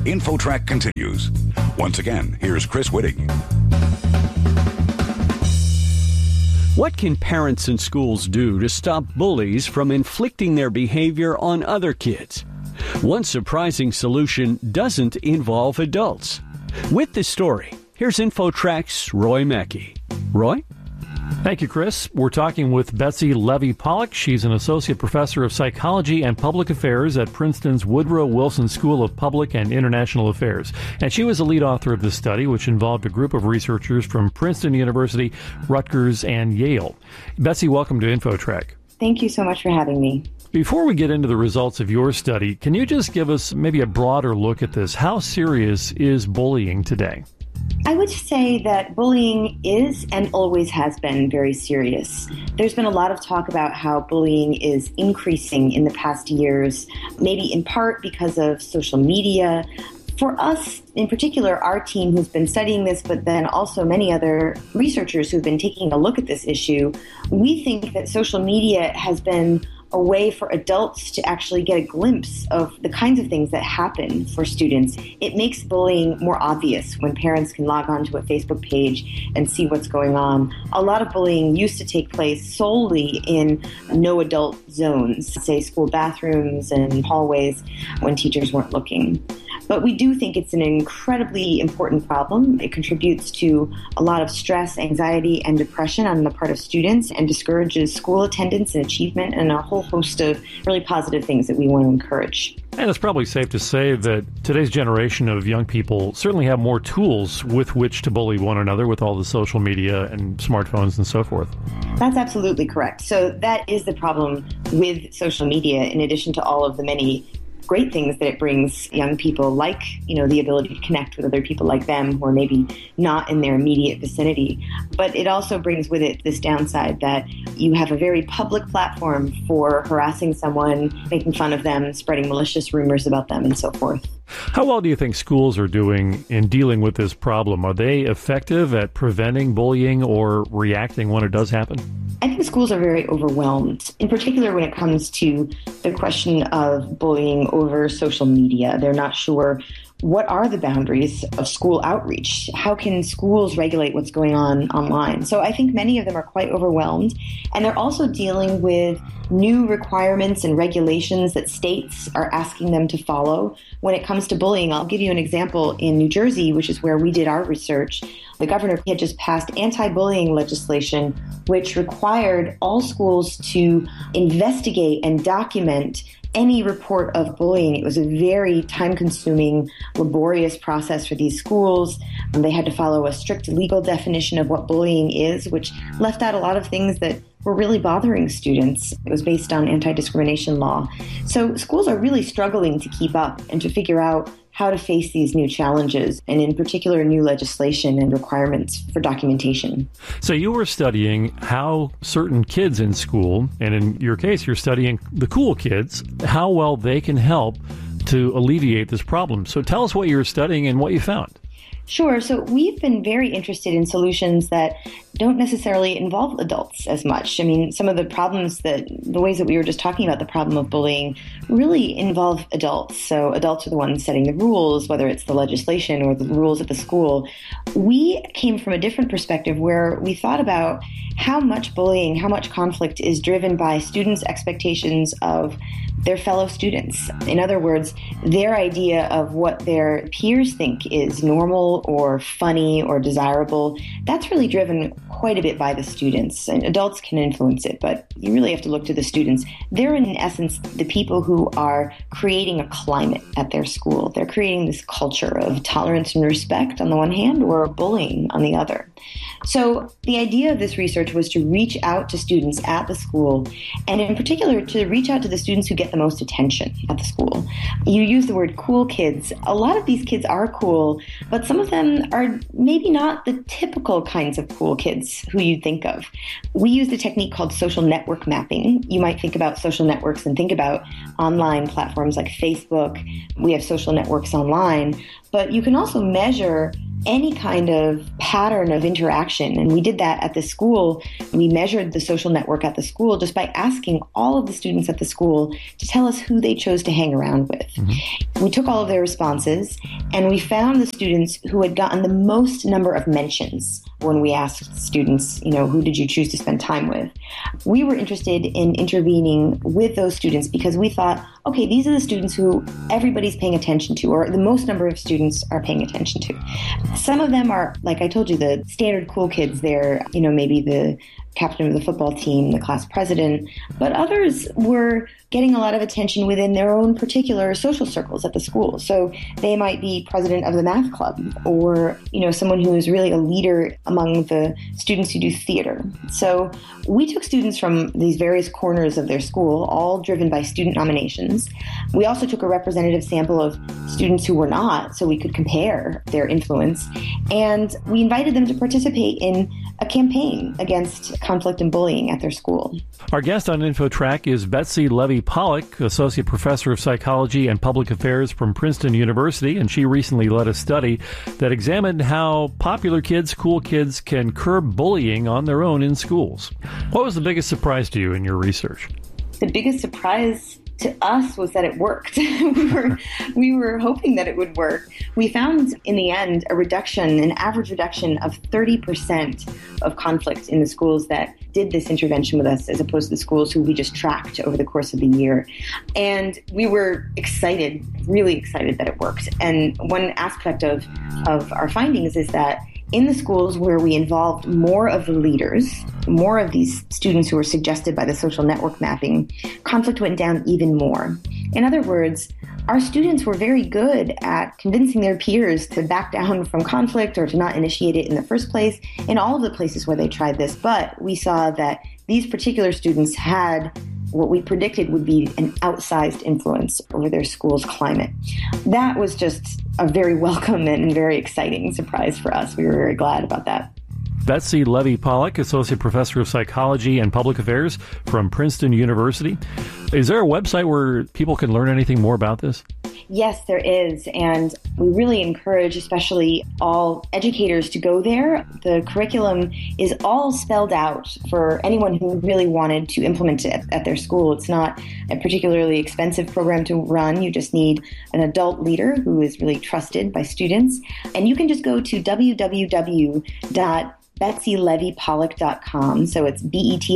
InfoTrack continues. Once again, here's Chris Whitting. What can parents and schools do to stop bullies from inflicting their behavior on other kids? One surprising solution doesn't involve adults. With this story, here's InfoTrack's Roy Mackey. Roy? Thank you, Chris. We're talking with Betsy Levy-Pollock. She's an associate professor of psychology and public affairs at Princeton's Woodrow Wilson School of Public and International Affairs. And she was the lead author of this study, which involved a group of researchers from Princeton University, Rutgers, and Yale. Betsy, welcome to InfoTrack. Thank you so much for having me. Before we get into the results of your study, can you just give us maybe a broader look at this? How serious is bullying today? I would say that bullying is and always has been very serious. There's been a lot of talk about how bullying is increasing in the past years, maybe in part because of social media. For us, in particular, our team who's been studying this, but then also many other researchers who've been taking a look at this issue, we think that social media has been a way for adults to actually get a glimpse of the kinds of things that happen for students. It makes bullying more obvious when parents can log on to a Facebook page and see what's going on. A lot of bullying used to take place solely in no adult zones, say school bathrooms and hallways when teachers weren't looking. But we do think it's an incredibly important problem. It contributes to a lot of stress, anxiety, and depression on the part of students and discourages school attendance and achievement and a whole host of really positive things that we want to encourage. And it's probably safe to say that today's generation of young people certainly have more tools with which to bully one another with all the social media and smartphones and so forth. That's absolutely correct. So that is the problem with social media, in addition to all of the many great things that it brings young people, like, the ability to connect with other people like them who are maybe not in their immediate vicinity. But it also brings with it this downside that you have a very public platform for harassing someone, making fun of them, spreading malicious rumors about them, and so forth. How well do you think schools are doing in dealing with this problem? Are they effective at preventing bullying or reacting when it does happen? I think schools are very overwhelmed, in particular when it comes to the question of bullying over social media. They're not sure what are the boundaries of school outreach. How can schools regulate what's going on online? So I think many of them are quite overwhelmed, and they're also dealing with new requirements and regulations that states are asking them to follow when it comes to bullying. I'll give you an example. In New Jersey, which is where we did our research, the governor had just passed anti-bullying legislation, which required all schools to investigate and document any report of bullying. It was a very time-consuming, laborious process for these schools. They had to follow a strict legal definition of what bullying is, which left out a lot of things that were really bothering students. It was based on anti-discrimination law. So schools are really struggling to keep up and to figure out how to face these new challenges, and in particular, new legislation and requirements for documentation. So you were studying how certain kids in school, and in your case, you're studying the cool kids, how well they can help to alleviate this problem. So tell us what you were studying and what you found. Sure. So we've been very interested in solutions that don't necessarily involve adults as much. I mean, some of the problems the ways that we were just talking about the problem of bullying really involve adults. So adults are the ones setting the rules, whether it's the legislation or the rules at the school. We came from a different perspective where we thought about how much bullying, how much conflict is driven by students' expectations of their fellow students. In other words, their idea of what their peers think is normal or funny or desirable, that's really driven quite a bit by the students. And adults can influence it, but you really have to look to the students. They're, in essence, the people who are creating a climate at their school. They're creating this culture of tolerance and respect on the one hand, or bullying on the other. So the idea of this research was to reach out to students at the school, and in particular to reach out to the students who get the most attention at the school. You use the word cool kids. A lot of these kids are cool, but some of them are maybe not the typical kinds of cool kids who you'd think of. We used a technique called social network mapping. You might think about social networks and think about online platforms like Facebook. We have social networks online, but you can also measure any kind of pattern of interaction. And we did that at the school. We measured the social network at the school just by asking all of the students at the school to tell us who they chose to hang around with. We took all of their responses, and we found the students who had gotten the most number of mentions when we asked students, who did you choose to spend time with? We were interested in intervening with those students because we thought, okay, these are the students who everybody's paying attention to, or the most number of students are paying attention to. Some of them are, like I told you, the standard cool kids. They're, maybe the captain of the football team, the class president, but others were getting a lot of attention within their own particular social circles at the school. So they might be president of the math club, or, someone who is really a leader among the students who do theater. So we took students from these various corners of their school, all driven by student nominations. We also took a representative sample of students who were not, so we could compare their influence. And we invited them to participate in a campaign against conflict and bullying at their school. Our guest on InfoTrack is Betsy Levy-Pollock, Associate Professor of Psychology and Public Affairs from Princeton University, and she recently led a study that examined how popular kids, cool kids, can curb bullying on their own in schools. What was the biggest surprise to you in your research? The biggest surprise to us was that it worked. we were hoping that it would work. We found in the end an average reduction of 30% of conflict in the schools that did this intervention with us, as opposed to the schools who we just tracked over the course of the year. And we were excited, really excited that it worked. And one aspect of our findings is that in the schools where we involved more of the leaders, more of these students who were suggested by the social network mapping, conflict went down even more. In other words, our students were very good at convincing their peers to back down from conflict or to not initiate it in the first place in all of the places where they tried this. But we saw that these particular students had what we predicted would be an outsized influence over their school's climate. That was just a very welcome and very exciting surprise for us. We were very glad about that. Betsy Levy-Pollock, Associate Professor of Psychology and Public Affairs from Princeton University. Is there a website where people can learn anything more about this? Yes, there is. And we really encourage, especially all educators, to go there. The curriculum is all spelled out for anyone who really wanted to implement it at their school. It's not a particularly expensive program to run. You just need an adult leader who is really trusted by students. And you can just go to www.BetsyLevyPollock.com. So it's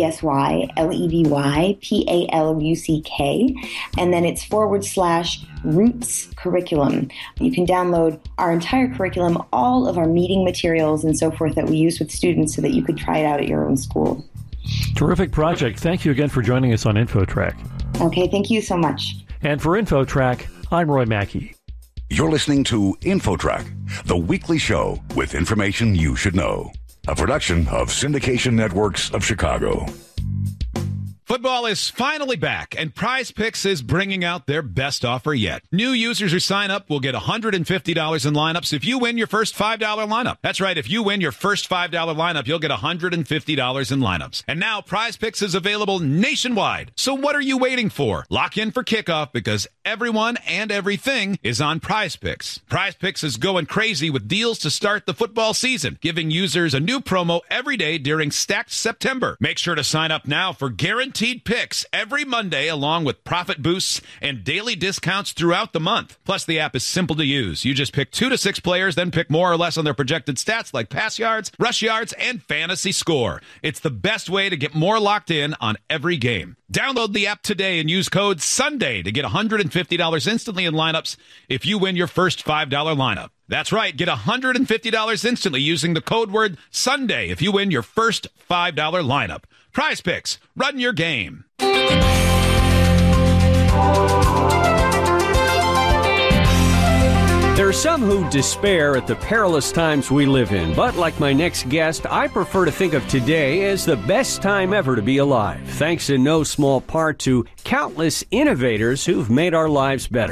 BetsyLevyPalluck, and then it's /Roots curriculum. You can download our entire curriculum, all of our meeting materials and so forth that we use with students so that you could try it out at your own school. Terrific project. Thank you again for joining us on InfoTrack. Okay, thank you so much. And for InfoTrack, I'm Roy Mackey. You're listening to InfoTrack, the weekly show with information you should know. A production of Syndication Networks of Chicago. Football is finally back, and Prize Picks is bringing out their best offer yet. New users who sign up will get $150 in lineups if you win your first $5 lineup. That's right, if you win your first $5 lineup, you'll get $150 in lineups. And now Prize Picks is available nationwide. So what are you waiting for? Lock in for kickoff because everyone and everything is on Prize Picks. Prize Picks is going crazy with deals to start the football season, giving users a new promo every day during Stacked September. Make sure to sign up now for guaranteed picks every Monday, along with profit boosts and daily discounts throughout the month. Plus, the app is simple to use. You just pick 2 to 6 players, then pick more or less on their projected stats like pass yards, rush yards, and fantasy score. It's the best way to get more locked in on every game. Download the app today and use code SUNDAY to get $150 instantly in lineups if you win your first $5 lineup. That's right, get $150 instantly using the code word SUNDAY if you win your first $5 lineup. Prize Picks, run your game. There are some who despair at the perilous times we live in, but like my next guest, I prefer to think of today as the best time ever to be alive, thanks in no small part to countless innovators who've made our lives better.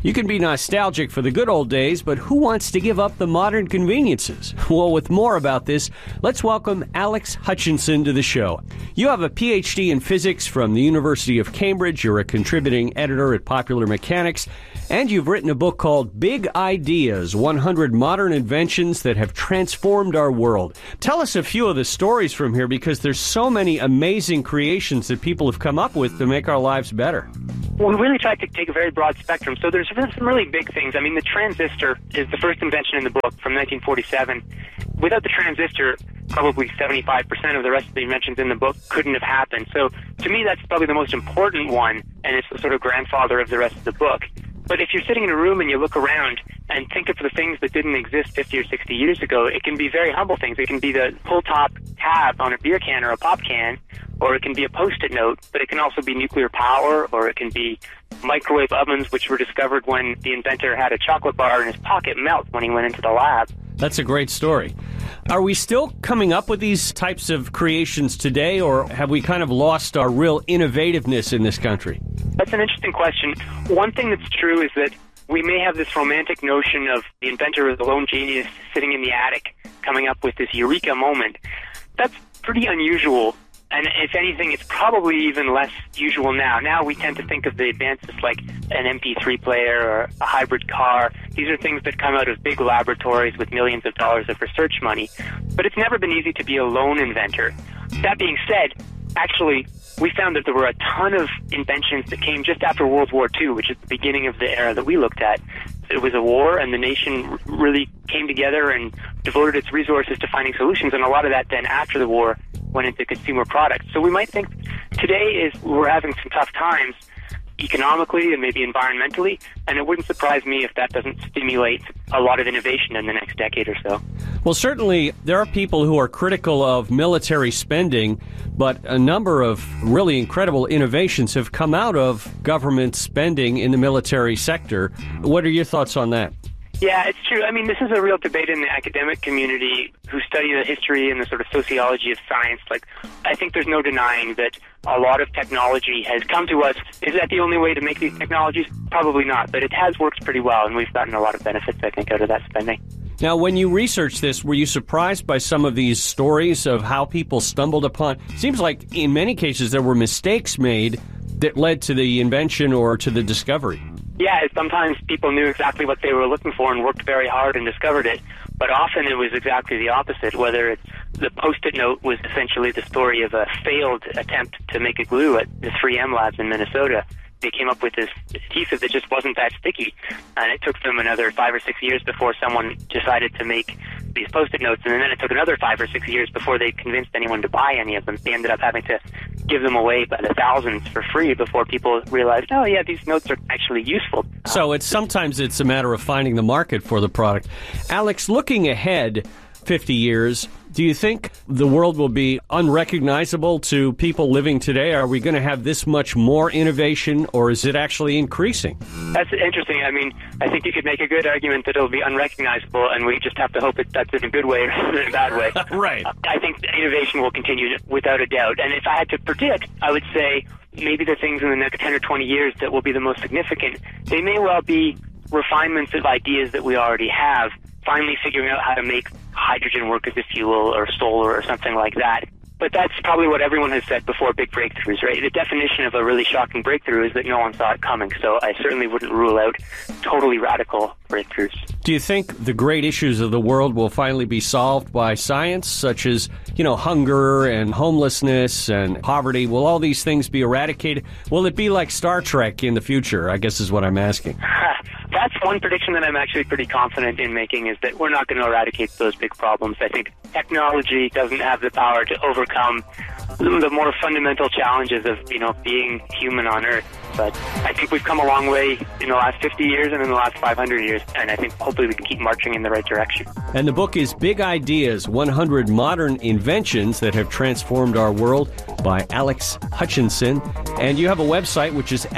You can be nostalgic for the good old days, but who wants to give up the modern conveniences? Well, with more about this, let's welcome Alex Hutchinson to the show. You have a PhD in physics from the University of Cambridge. You're a contributing editor at Popular Mechanics, and you've written a book called Big Ideas, 100 Modern Inventions That Have Transformed Our World. Tell us a few of the stories from here, because there's so many amazing creations that people have come up with to make our lives better. We really tried to take a very broad spectrum. So there's some really big things. I mean, the transistor is the first invention in the book from 1947. Without the transistor, probably 75% of the rest of the inventions in the book couldn't have happened. So to me, that's probably the most important one, and it's the sort of grandfather of the rest of the book. But if you're sitting in a room and you look around and think of the things that didn't exist 50 or 60 years ago, it can be very humble things. It can be the pull-top tab on a beer can or a pop can, or it can be a Post-it note, but it can also be nuclear power, or it can be microwave ovens, which were discovered when the inventor had a chocolate bar in his pocket melt when he went into the lab. That's a great story. Are we still coming up with these types of creations today, or have we kind of lost our real innovativeness in this country? That's an interesting question. One thing that's true is that we may have this romantic notion of the inventor as a lone genius sitting in the attic coming up with this eureka moment. That's pretty unusual. And if anything, it's probably even less usual now. Now we tend to think of the advances like an MP3 player or a hybrid car. These are things that come out of big laboratories with millions of dollars of research money. But it's never been easy to be a lone inventor. That being said, actually, we found that there were a ton of inventions that came just after World War II, which is the beginning of the era that we looked at. It was a war, and the nation really came together and devoted its resources to finding solutions, and a lot of that then after the war went into consumer products. So we might think today we're having some tough times economically and maybe environmentally, and it wouldn't surprise me if that doesn't stimulate a lot of innovation in the next decade or so. Well, certainly there are people who are critical of military spending, but a number of really incredible innovations have come out of government spending in the military sector. What are your thoughts on that? Yeah, it's true. I mean, this is a real debate in the academic community who study the history and the sort of sociology of science. Like, I think there's no denying that a lot of technology has come to us. Is that the only way to make these technologies? Probably not, but it has worked pretty well, and we've gotten a lot of benefits, I think, out of that spending. Now, when you researched this, were you surprised by some of these stories of how people stumbled upon? Seems like in many cases there were mistakes made that led to the invention or to the discovery. Yeah, sometimes people knew exactly what they were looking for and worked very hard and discovered it, but often it was exactly the opposite, whether it's the Post-it note was essentially the story of a failed attempt to make a glue at the 3M labs in Minnesota. They came up with this adhesive that just wasn't that sticky, and it took them another 5 or 6 years before someone decided to make these Post-it notes, and then it took another 5 or 6 years before they convinced anyone to buy any of them. They ended up having to give them away by the thousands for free before people realized, oh yeah, these notes are actually useful. So sometimes it's a matter of finding the market for the product. Alex, looking ahead 50 years, do you think the world will be unrecognizable to people living today? Are we going to have this much more innovation, or is it actually increasing? That's interesting. I mean, I think you could make a good argument that it'll be unrecognizable, and we just have to hope that's in a good way rather than a bad way. Right. I think innovation will continue without a doubt. And if I had to predict, I would say maybe the things in the next 10 or 20 years that will be the most significant, they may well be refinements of ideas that we already have, finally figuring out how to make hydrogen work as a fuel or solar or something like that. But that's probably what everyone has said before big breakthroughs, right? The definition of a really shocking breakthrough is that no one saw it coming. So I certainly wouldn't rule out totally radical breakthroughs. Do you think the great issues of the world will finally be solved by science, such as, hunger and homelessness and poverty? Will all these things be eradicated? Will it be like Star Trek in the future, I guess is what I'm asking. That's one prediction that I'm actually pretty confident in making, is that we're not going to eradicate those big problems. I think technology doesn't have the power to overcome the more fundamental challenges of, being human on Earth. But I think we've come a long way in the last 50 years and in the last 500 years, and I think hopefully we can keep marching in the right direction. And the book is Big Ideas, 100 Modern Inventions That Have Transformed Our World by Alex Hutchinson. And you have a website, which is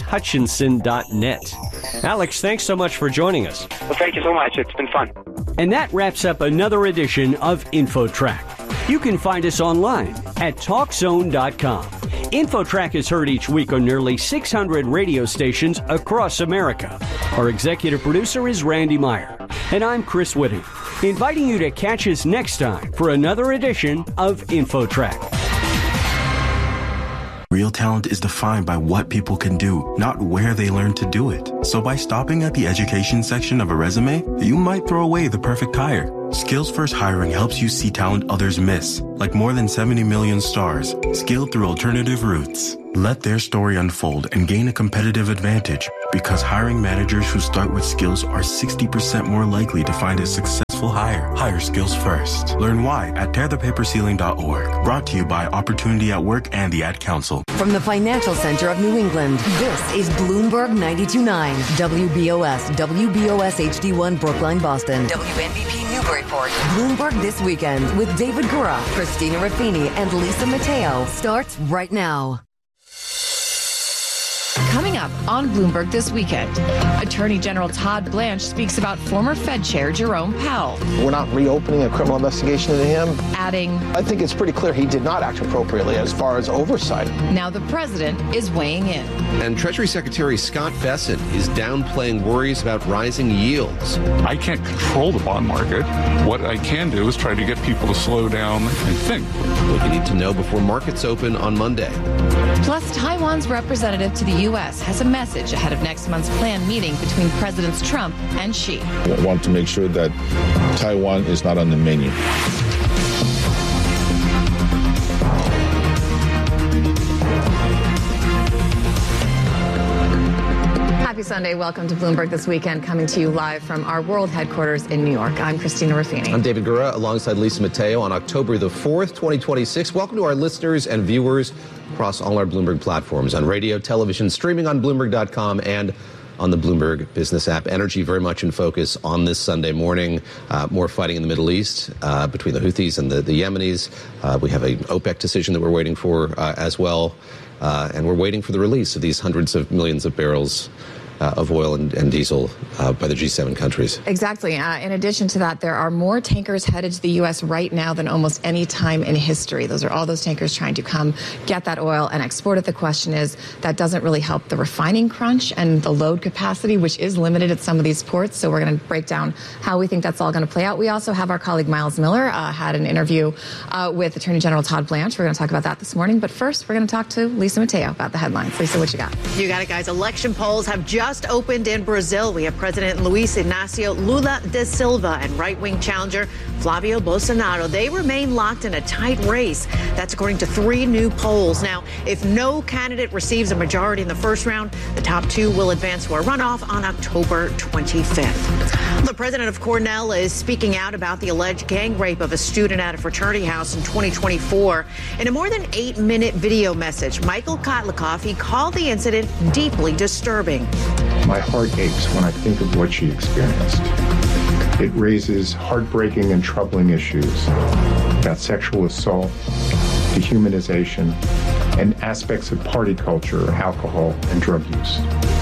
alexhutchinson.net. Alex, thanks so much for joining us. Well, thank you so much. It's been fun. And that wraps up another edition of InfoTrack. You can find us online at TalkZone.com. InfoTrack is heard each week on nearly 600 radio stations across America. Our executive producer is Randy Meyer, and I'm Chris Whitting, inviting you to catch us next time for another edition of InfoTrack. Real talent is defined by what people can do, not where they learn to do it. So by stopping at the education section of a resume, you might throw away the perfect hire. Skills First Hiring helps you see talent others miss, like more than 70 million stars, skilled through alternative routes. Let their story unfold and gain a competitive advantage, because hiring managers who start with skills are 60% more likely to find a successful hire. Hire skills first. Learn why at tearthepaperceiling.org. Brought to you by Opportunity at Work and the Ad Council. From the financial center of New England, this is Bloomberg 92.9, WBOS, WBOS HD1 Brookline, Boston, WNBP Newburyport. Bloomberg This Weekend with David Gura, Christina Raffini, and Lisa Mateo starts right now. Coming up on Bloomberg This Weekend, Attorney General Todd Blanche speaks about former Fed Chair Jerome Powell. We're not reopening a criminal investigation into him. Adding, I think it's pretty clear he did not act appropriately as far as oversight. Now the president is weighing in. And Treasury Secretary Scott Bessent is downplaying worries about rising yields. I can't control the bond market. What I can do is try to get people to slow down and think. What you need to know before markets open on Monday. Plus, Taiwan's representative to the U.S. has a message ahead of next month's planned meeting between Presidents Trump and Xi. I want to make sure that Taiwan is not on the menu. Happy Sunday. Welcome to Bloomberg This Weekend, coming to you live from our world headquarters in New York. I'm Christina Raffini. I'm David Gura, alongside Lisa Mateo on October the 4th, 2026. Welcome to our listeners and viewers across all our Bloomberg platforms, on radio, television, streaming on Bloomberg.com, and on the Bloomberg Business app. Energy very much in focus on this Sunday morning. More fighting in the Middle East between the Houthis and the Yemenis. We have an OPEC decision that we're waiting for as well. And we're waiting for the release of these hundreds of millions of barrels of oil and diesel by the G7 countries. Exactly. In addition to that, there are more tankers headed to the U.S. right now than almost any time in history. Those are all those tankers trying to come get that oil and export it. The question is, that doesn't really help the refining crunch and the load capacity, which is limited at some of these ports. So we're going to break down how we think that's all going to play out. We also have our colleague Miles Miller had an interview with Attorney General Todd Blanche. We're going to talk about that this morning. But first, we're going to talk to Lisa Mateo about the headlines. Lisa, what you got? You got it, guys. Election polls have just opened in Brazil. We have President Luiz Inácio Lula da Silva and right-wing challenger Flavio Bolsonaro. They remain locked in a tight race. That's according to 3 new polls. Now, if no candidate receives a majority in the first round, the top 2 will advance to a runoff on October 25th. The president of Cornell is speaking out about the alleged gang rape of a student at a fraternity house in 2024. In a more than 8-minute video message, Michael Kotlikoff, he called the incident deeply disturbing. My heart aches when I think of what she experienced. It raises heartbreaking and troubling issues about sexual assault, dehumanization, and aspects of party culture, alcohol, and drug use.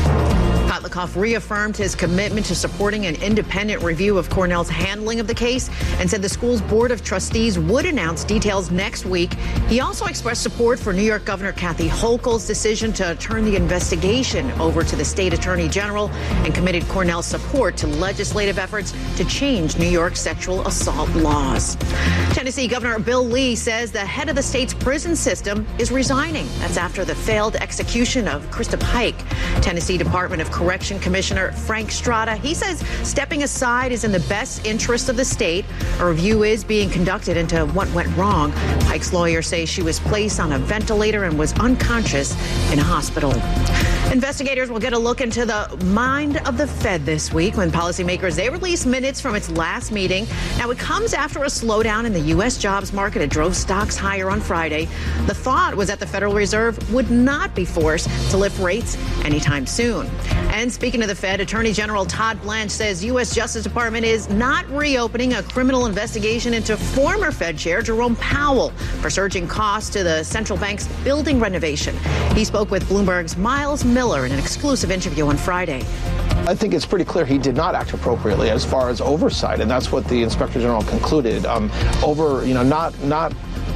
Kotlikoff reaffirmed his commitment to supporting an independent review of Cornell's handling of the case and said the school's board of trustees would announce details next week. He also expressed support for New York Governor Kathy Hochul's decision to turn the investigation over to the state attorney general and committed Cornell's support to legislative efforts to change New York's sexual assault laws. Tennessee Governor Bill Lee says the head of the state's prison system is resigning. That's after the failed execution of Krista Pike. Tennessee Department of Correction Commissioner Frank Strada, he says stepping aside is in the best interest of the state. A review is being conducted into what went wrong. Pike's lawyers say she was placed on a ventilator and was unconscious in a hospital. Investigators will get a look into the mind of the Fed this week when policymakers, they release minutes from its last meeting. Now, it comes after a slowdown in the U.S. jobs market. It drove stocks higher on Friday. The thought was that the Federal Reserve would not be forced to lift rates anytime soon. And speaking of the Fed, Attorney General Todd Blanche says U.S. Justice Department is not reopening a criminal investigation into former Fed Chair Jerome Powell for surging costs to the central bank's building renovation. He spoke with Bloomberg's Miles Miller in an exclusive interview on Friday. I think it's pretty clear he did not act appropriately as far as oversight, and that's what the Inspector General concluded.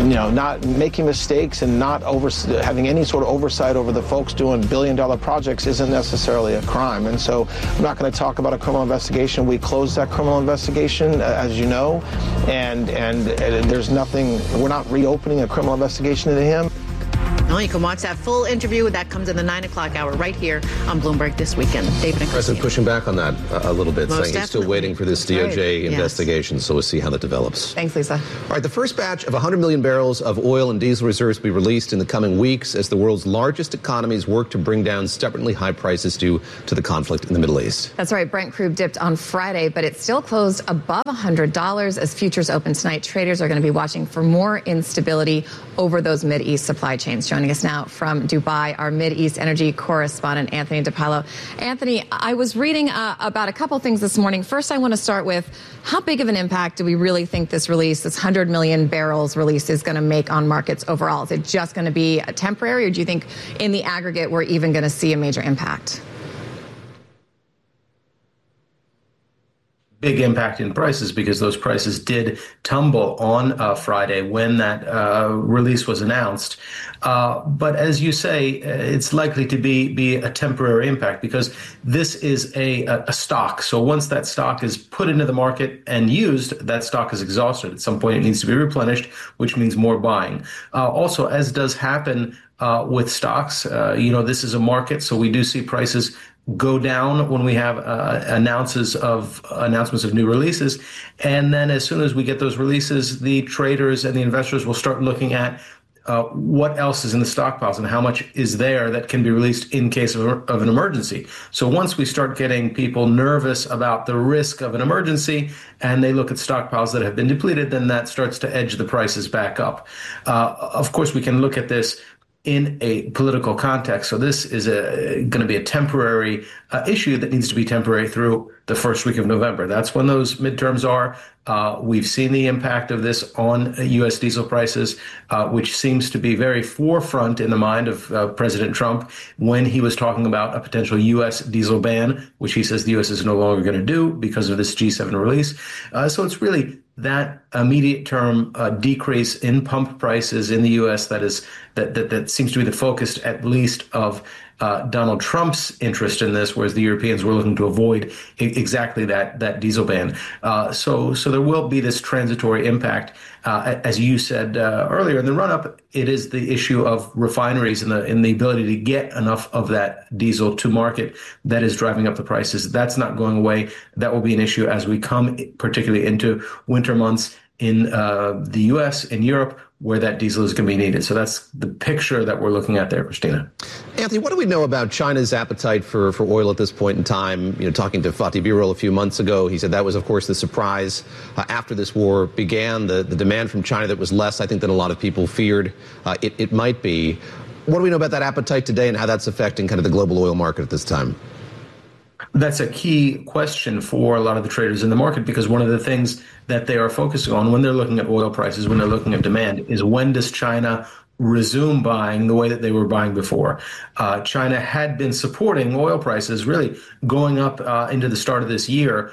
not making mistakes and not having any sort of oversight over the folks doing billion-dollar projects isn't necessarily a crime. And so I'm not going to talk about a criminal investigation. We closed that criminal investigation, as you know, and there's nothing. We're not reopening a criminal investigation into him. Well, you can watch that full interview. That comes in the 9 o'clock hour right here on Bloomberg This Weekend. David and President pushing back on that a little bit, Most saying he's still waiting for this DOJ investigation, so we'll see how that develops. Thanks, Lisa. All right, the first batch of 100 million barrels of oil and diesel reserves will be released in the coming weeks as the world's largest economies work to bring down stubbornly high prices due to the conflict in the Middle East. That's right. Brent crude dipped on Friday, but it still closed above $100 as futures open tonight. Traders are going to be watching for more instability over those Mideast supply chains. Joining us now from Dubai, our Mideast energy correspondent, Anthony DiPaolo. Anthony, I was reading about a couple things this morning. First, I want to start with how big of an impact do we really think this 100 million barrels release is going to make on markets overall? Is it just going to be temporary, or do you think in the aggregate we're even going to see a major impact? Big impact in prices because those prices did tumble on Friday when that release was announced. But as you say, it's likely to be a temporary impact because this is a stock. So once that stock is put into the market and used, that stock is exhausted. At some point, it needs to be replenished, which means more buying. Also, as does happen with stocks, this is a market, so we do see prices go down when we have announcements of new releases. And then as soon as we get those releases, the traders and the investors will start looking at what else is in the stockpiles and how much is there that can be released in case of an emergency. So once we start getting people nervous about the risk of an emergency and they look at stockpiles that have been depleted, then that starts to edge the prices back up. Of course, we can look at this in a political context. So this is going to be a temporary issue that needs to be temporary through the first week of November. That's when those midterms are. We've seen the impact of this on U.S. diesel prices, which seems to be very forefront in the mind of President Trump when he was talking about a potential U.S. diesel ban, which he says the U.S. is no longer going to do because of this G7 release. So it's really that immediate term decrease in pump prices in the U.S. that seems to be the focus, at least, of Donald Trump's interest in this, whereas the Europeans were looking to avoid exactly that diesel ban. So there will be this transitory impact. As you said earlier in the run-up, it is the issue of refineries and the ability to get enough of that diesel to market that is driving up the prices. That's not going away. That will be an issue as we come particularly into winter months in the U.S., in Europe, where that diesel is going to be needed. So that's the picture that we're looking at there, Christina. Anthony, what do we know about China's appetite for oil at this point in time? Talking to Fatih Birol a few months ago, he said that was, of course, the surprise after this war began, the demand from China that was less, I think, than a lot of people feared it might be. What do we know about that appetite today and how that's affecting kind of the global oil market at this time? That's a key question for a lot of the traders in the market, because one of the things that they are focusing on when they're looking at oil prices, when they're looking at demand, is when does China resume buying the way that they were buying before. China had been supporting oil prices really going up into the start of this year.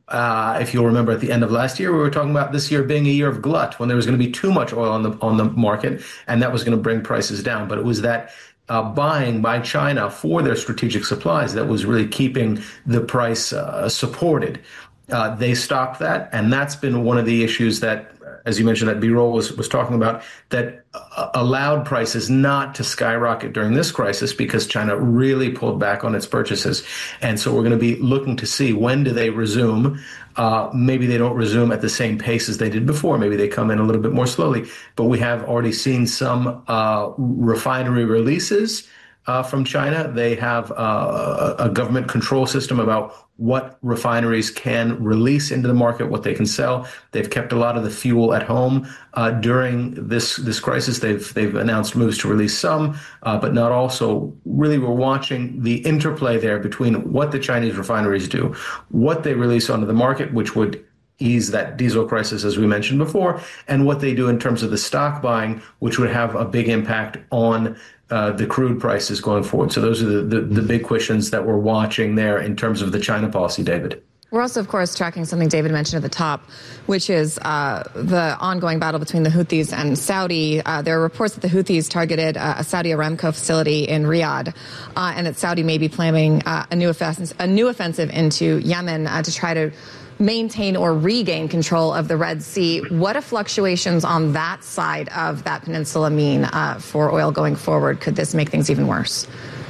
If you'll remember, at the end of last year, we were talking about this year being a year of glut, when there was going to be too much oil on the market, and that was going to bring prices down. But it was that buying by China for their strategic supplies that was really keeping the price supported. They stopped that, and that's been one of the issues that, as you mentioned, that Birol was talking about, that allowed prices not to skyrocket during this crisis because China really pulled back on its purchases. And so we're going to be looking to see, when do they resume? Maybe they don't resume at the same pace as they did before. Maybe they come in a little bit more slowly. But we have already seen some refinery releases from China. They have a government control system about what refineries can release into the market, what they can sell. They've kept a lot of the fuel at home during this crisis. They've announced moves to release some, but not all. So really, we're watching the interplay there between what the Chinese refineries do, what they release onto the market, which would ease that diesel crisis, as we mentioned before, and what they do in terms of the stock buying, which would have a big impact on the crude prices going forward. So those are the big questions that we're watching there in terms of the China policy, David. We're also, of course, tracking something David mentioned at the top, which is the ongoing battle between the Houthis and Saudi. There are reports that the Houthis targeted a Saudi Aramco facility in Riyadh, and that Saudi may be planning a new offensive into Yemen to try to maintain or regain control of the Red Sea. What do fluctuations on that side of that peninsula mean for oil going forward? Could this make things even worse?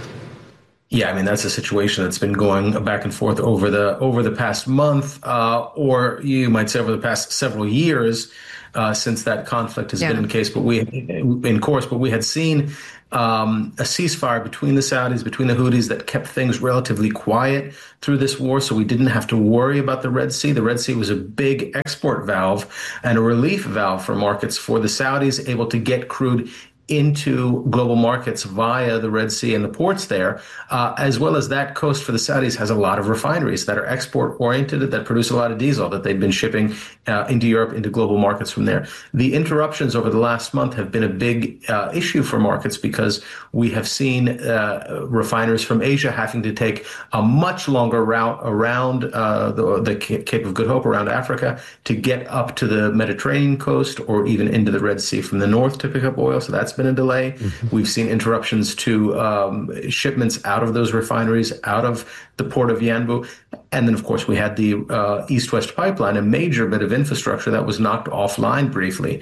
Yeah, I mean, that's a situation that's been going back and forth over the past month, or you might say over the past several years since that conflict has been in course. But we had seen a ceasefire between the Saudis, between the Houthis, that kept things relatively quiet through this war. So we didn't have to worry about the Red Sea. The Red Sea was a big export valve and a relief valve for markets for the Saudis, able to get crude into global markets via the Red Sea and the ports there, as well as that coast for the Saudis has a lot of refineries that are export oriented, that produce a lot of diesel that they've been shipping into Europe, into global markets from there. The interruptions over the last month have been a big issue for markets because we have seen refiners from Asia having to take a much longer route around the Cape of Good Hope, around Africa, to get up to the Mediterranean coast or even into the Red Sea from the north to pick up oil. So that's been a delay. Mm-hmm. We've seen interruptions to shipments out of those refineries, out of the port of Yanbu. And then, of course, we had the East-West pipeline, a major bit of infrastructure that was knocked offline briefly.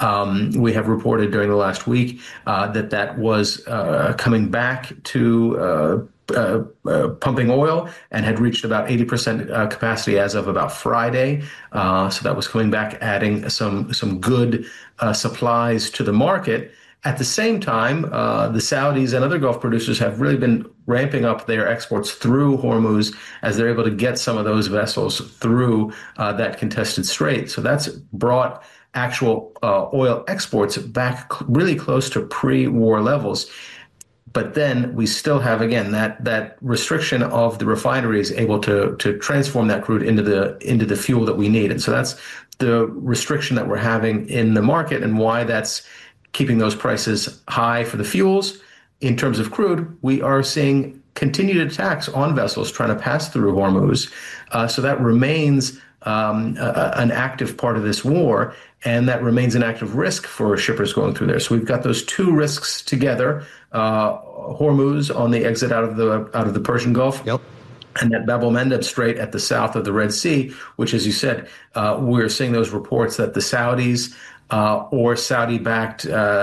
We have reported during the last week that was coming back to pumping oil and had reached about 80% capacity as of about Friday. So that was coming back, adding some good supplies to the market. At the same time, the Saudis and other Gulf producers have really been ramping up their exports through Hormuz as they're able to get some of those vessels through that contested strait. So that's brought actual oil exports back really close to pre-war levels. But then we still have, again, that restriction of the refineries able to transform that crude into the fuel that we need. And so that's the restriction that we're having in the market, and why that's keeping those prices high for the fuels. In terms of crude, we are seeing continued attacks on vessels trying to pass through Hormuz. So that remains an active part of this war, and that remains an active risk for shippers going through there. So we've got those two risks together: Hormuz on the exit out of the Persian Gulf. Yep. And that Bab el-Mandeb Strait at the south of the Red Sea, which, as you said, we're seeing those reports that the Saudis or Saudi-backed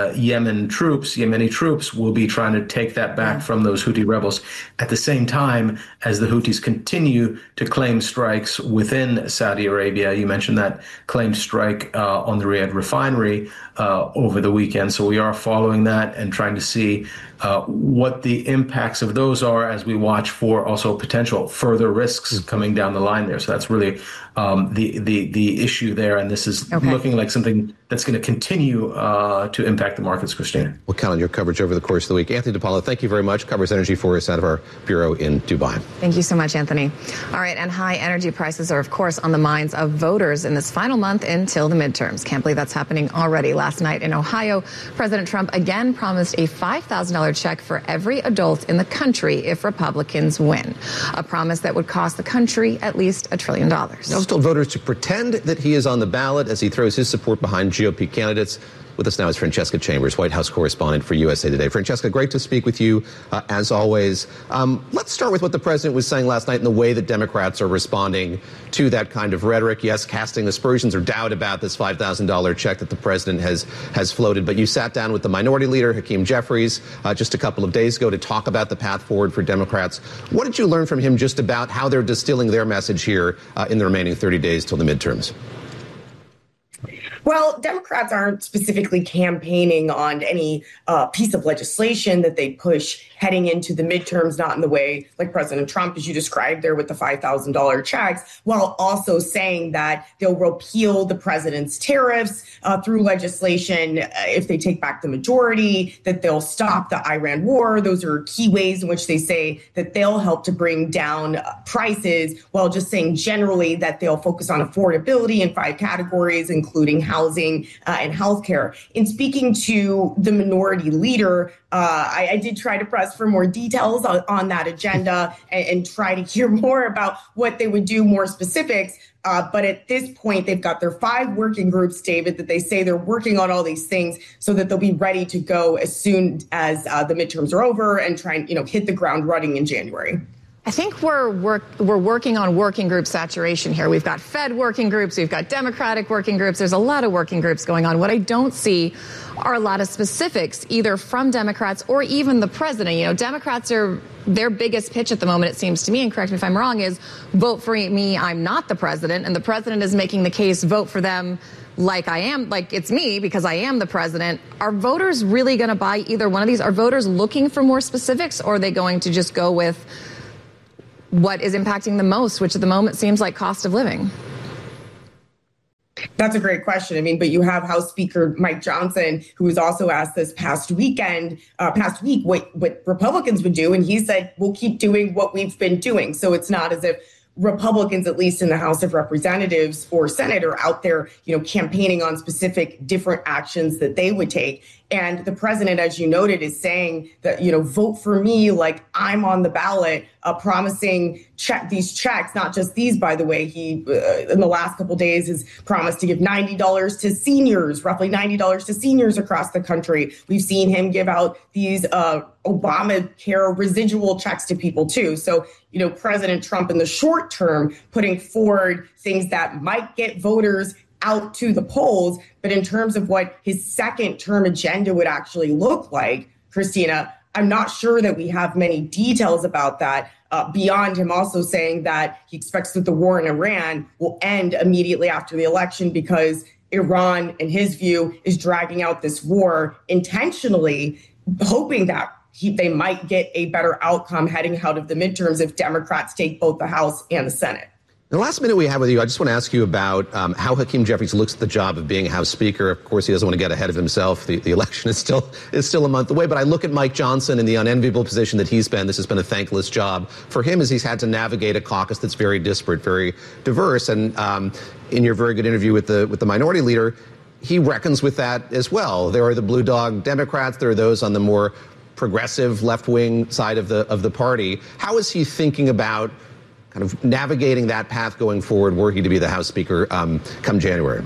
Yemeni troops will be trying to take that back from those Houthi rebels at the same time as the Houthis continue to claim strikes within Saudi Arabia. You mentioned that claimed strike on the Riyadh refinery over the weekend. So we are following that and trying to see what the impacts of those are as we watch for also potential further risks coming down the line there. So that's really the issue there. And this is looking like something that's going to continue to impact the markets, Christina. We'll count on your coverage over the course of the week. Anthony DePaula, thank you very much. Covers energy for us out of our bureau in Dubai. Thank you so much, Anthony. All right, and high energy prices are, of course, on the minds of voters in this final month until the midterms. Can't believe that's happening already. Last night in Ohio, President Trump again promised a $5,000 check for every adult in the country if Republicans win. A promise that would cost the country at least $1 trillion. He also told voters to pretend that he is on the ballot as he throws his support behind GOP candidates. With us now is Francesca Chambers, White House correspondent for USA Today. Francesca, great to speak with you, as always. Let's start with what the president was saying last night and the way that Democrats are responding to that kind of rhetoric. Yes, casting aspersions or doubt about this $5,000 check that the president has floated. But you sat down with the minority leader, Hakeem Jeffries, just a couple of days ago to talk about the path forward for Democrats. What did you learn from him just about how they're distilling their message here in the remaining 30 days till the midterms? Well, Democrats aren't specifically campaigning on any piece of legislation that they push heading into the midterms, not in the way like President Trump, as you described there with the $5,000 checks, while also saying that they'll repeal the president's tariffs through legislation if they take back the majority, that they'll stop the Iran war. Those are key ways in which they say that they'll help to bring down prices, while just saying generally that they'll focus on affordability in 5 categories, including housing and healthcare. In speaking to the minority leader, I did try to press for more details on that agenda and try to hear more about what they would do, more specifics. But at this point, they've got their 5 working groups, David, that they say they're working on all these things so that they'll be ready to go as soon as the midterms are over and try and, hit the ground running in January. I think we're working on working group saturation here. We've got Fed working groups. We've got Democratic working groups. There's a lot of working groups going on. What I don't see are a lot of specifics, either from Democrats or even the president. Democrats are their biggest pitch at the moment, it seems to me, and correct me if I'm wrong, is vote for me, I'm not the president. And the president is making the case, vote for them like I am, like it's me because I am the president. Are voters really going to buy either one of these? Are voters looking for more specifics, or are they going to just go with what is impacting the most, which at the moment seems like cost of living? That's a great question. But you have House Speaker Mike Johnson, who was also asked this past week, what Republicans would do. And he said, we'll keep doing what we've been doing. So it's not as if Republicans, at least in the House of Representatives or Senate, are out there, campaigning on specific different actions that they would take. And the president, as you noted, is saying that, vote for me like I'm on the ballot, promising these checks, not just these, by the way. He, in the last couple of days, has promised to give $90 to seniors, roughly $90 to seniors across the country. We've seen him give out these Obamacare residual checks to people, too. So, President Trump in the short term putting forward things that might get voters out to the polls. But in terms of what his second term agenda would actually look like, Christina, I'm not sure that we have many details about that, beyond him also saying that he expects that the war in Iran will end immediately after the election because Iran, in his view, is dragging out this war intentionally, hoping that they might get a better outcome heading out of the midterms if Democrats take both the House and the Senate. The last minute we have with you, I just want to ask you about how Hakeem Jeffries looks at the job of being House Speaker. Of course, he doesn't want to get ahead of himself. The election is still a month away. But I look at Mike Johnson and the unenviable position that he's been. This has been a thankless job for him as he's had to navigate a caucus that's very disparate, very diverse. And in your very good interview with the minority leader, he reckons with that as well. There are the blue dog Democrats. There are those on the more progressive left-wing side of the party. How is he thinking about kind of navigating that path going forward, were he to be the House Speaker come January?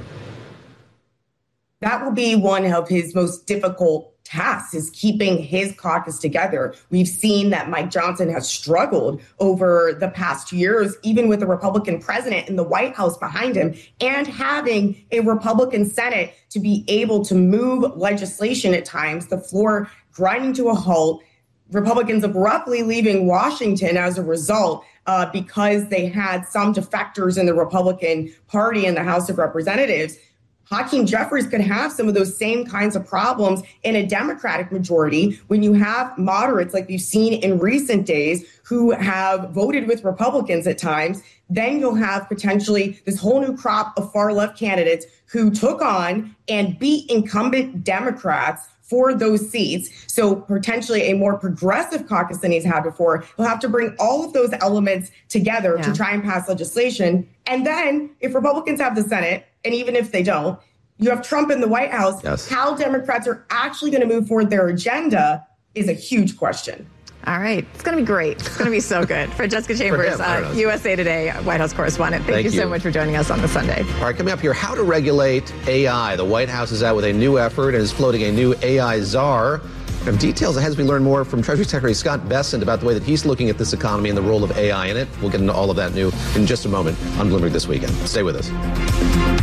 That will be one of his most difficult tasks, is keeping his caucus together. We've seen that Mike Johnson has struggled over the past 2 years, even with a Republican president in the White House behind him, and having a Republican Senate to be able to move legislation at times, the floor grinding to a halt, Republicans abruptly leaving Washington as a result, because they had some defectors in the Republican Party in the House of Representatives. Hakeem Jeffries could have some of those same kinds of problems in a Democratic majority when you have moderates like we've seen in recent days who have voted with Republicans at times. Then you'll have potentially this whole new crop of far left candidates who took on and beat incumbent Democrats for those seats. So potentially a more progressive caucus than he's had before. He'll have to bring all of those elements together to try and pass legislation. And then if Republicans have the Senate, and even if they don't, you have Trump in the White House. Yes. How Democrats are actually going to move forward their agenda is a huge question. All right. It's going to be great. It's going to be so good. For Jessica Chambers, USA Today White House correspondent. Thank you so much for joining us on this Sunday. All right, coming up here, how to regulate AI. The White House is out with a new effort and is floating a new AI czar. From details ahead as we learn more from Treasury Secretary Scott Bessent about the way that he's looking at this economy and the role of AI in it. We'll get into all of that new in just a moment on Bloomberg This Weekend. Stay with us.